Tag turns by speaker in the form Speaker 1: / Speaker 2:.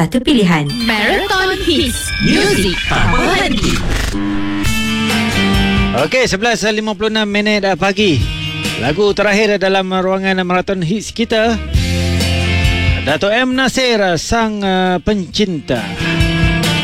Speaker 1: satu pilihan.
Speaker 2: Marathon Hits Music tak berhenti.
Speaker 3: Okey, 11.56 pagi. Lagu terakhir dalam ruangan Marathon Hits kita, Dato' M. Nasir, Sang Pencinta.